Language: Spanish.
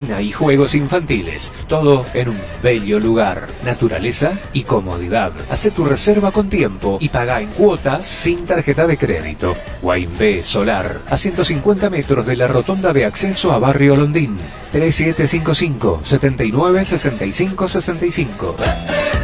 piscina y juegos infantiles. Todo en un bello lugar. Naturaleza y comodidad. Hacé tu reserva con tiempo y paga en cuotas sin tarjeta de crédito. Guaimbé Solar, a 150 metros de la rotonda de acceso a Barrio Londín. 3755 79 65 65.